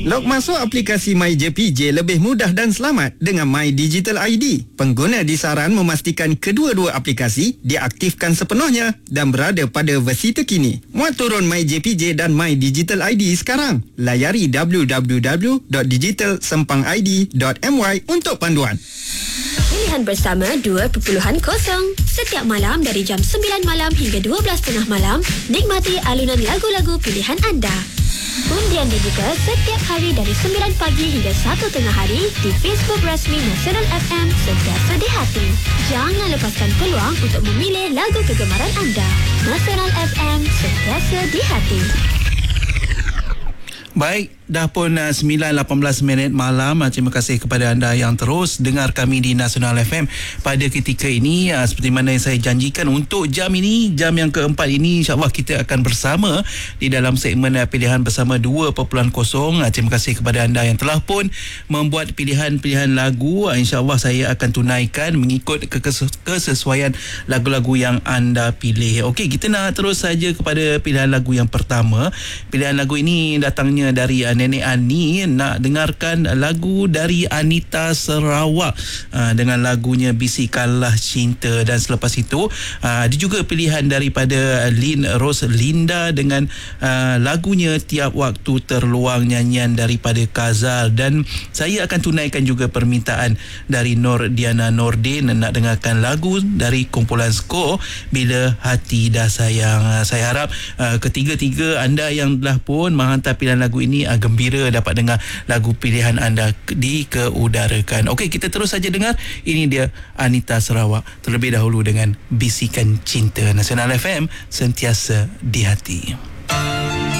Log masuk aplikasi MyJPJ lebih mudah dan selamat dengan My Digital ID. Pengguna disaran memastikan kedua-dua aplikasi diaktifkan sepenuhnya dan berada pada versi terkini. Muat turun MyJPJ dan My Digital ID sekarang. Layari www.digital-id.my untuk panduan. Pilihan bersama 2.0. Setiap malam dari jam 9 malam hingga 12.30 malam, nikmati alunan lagu-lagu pilihan anda. Undian dibuka setiap hari dari 9 pagi hingga 1 tengah hari di Facebook rasmi Nasional FM Sentiasa di Hati. Jangan lepaskan peluang untuk memilih lagu kegemaran anda. Nasional FM Sentiasa di Hati. Baik, dah pun 9.18 malam. Terima kasih kepada anda yang terus dengar kami di Nasional FM pada ketika ini. Seperti mana yang saya janjikan, untuk jam ini, jam yang keempat ini, insyaAllah kita akan bersama di dalam segmen pilihan bersama 2.0. Terima kasih kepada anda yang telah pun membuat pilihan-pilihan lagu. InsyaAllah saya akan tunaikan mengikut kesesuaian lagu-lagu yang anda pilih. Okey, kita nak terus saja kepada pilihan lagu yang pertama. Pilihan lagu ini datangnya dari Nenek Ani. Nak dengarkan lagu dari Anita Sarawak dengan lagunya Bisikanlah Cinta. Dan selepas itu ada juga pilihan daripada Lin Rose Linda dengan lagunya Tiap Waktu Terluang, nyanyian daripada Kazal. Dan saya akan tunaikan juga permintaan dari Nur Diana Nordin nak dengarkan lagu dari kumpulan Skor, Bila Hati Dah Sayang. Saya harap ketiga-tiga anda yang telah pun menghantar pilihan lagu ini gembira dapat dengar lagu pilihan anda dikeudarakan. Okey, kita terus saja dengar. Ini dia Anita Sarawak terlebih dahulu dengan Bisikan Cinta. Nasional FM Sentiasa di Hati.